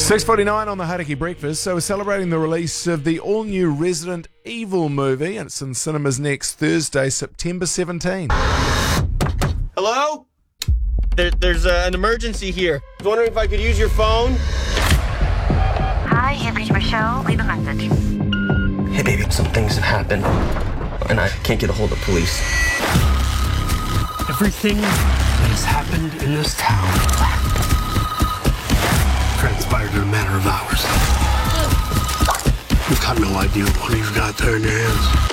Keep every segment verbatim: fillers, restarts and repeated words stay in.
six forty-nine on the Hauraki Breakfast. So we're celebrating the release of the all-new Resident Evil movie, and it's in cinemas next Thursday, September seventeenth. Hello? There, there's uh, an emergency here. I was wondering if I could use your phone. Hi, you've reached Michelle. Leave a message. Hey, baby, some things have happened, and I can't get a hold of police. Everything that has happened in this town transpired in a matter of hours. You've got no idea what you've got there in your hands.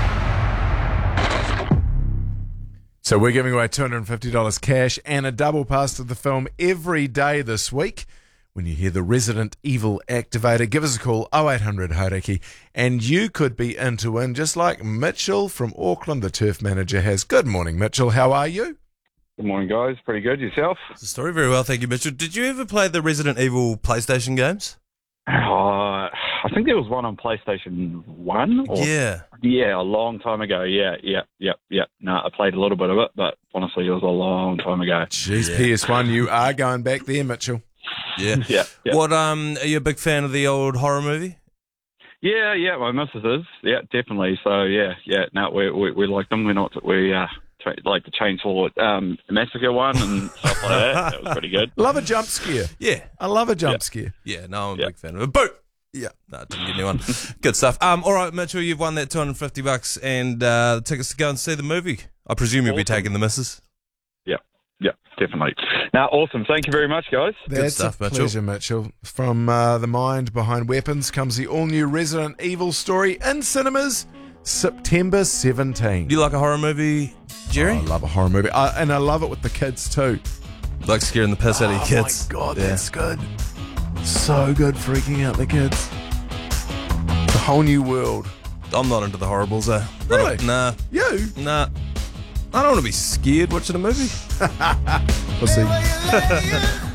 So we're giving away two hundred fifty dollars cash and a double pass to the film every day this week. When you hear the Resident Evil activator, give us a call, oh eight hundred Hauraki, and you could be in to win, just like Mitchell from Auckland, the turf manager, has. Good morning, Mitchell. How are you? Good morning, guys. Pretty good. Yourself? The story very well, thank you, Mitchell. Did you ever play the Resident Evil PlayStation games? Uh, I think there was one on PlayStation one. Or, Yeah. Yeah, a long time ago. Yeah, yeah, yeah, yeah. No, I played a little bit of it, but honestly, it was a long time ago. Jeez, Yeah. P S one, you are going back there, Mitchell. Yeah. Yeah, yeah. What, um, are you a big fan of the old horror movie? Yeah, yeah, my missus is. Yeah, definitely. So, yeah, yeah. No, we we, we like them. We're not, we uh, tra- like the Chainsaw um, Massacre one and stuff like that. That was pretty good. Love a jump scare. Yeah. I love a jump Yeah. scare. Yeah, no, I'm a Yeah. big fan of it. Boo! Yeah. No, didn't get anyone. Good stuff. Um, all right, Mitchell, you've won that two hundred fifty bucks and uh, the tickets to go and see the movie. I presume you'll be Awesome. taking the missus. Yeah, yeah, definitely. Now, awesome. Thank you very much, guys. That's stuff, a Mitchell. pleasure, Mitchell. From uh, the mind behind weapons comes the all-new Resident Evil story in cinemas, September seventeenth. Do you like a horror movie, Jerry? I love a horror movie, I, and I love it with the kids too. Like scaring the piss out of your Oh kids? my God, Yeah. that's good. So good, freaking out the kids. It's a whole new world. I'm not into the horribles, eh? I Really? don't- Nah. You? Nah. I don't want to be scared watching a movie. We'll see.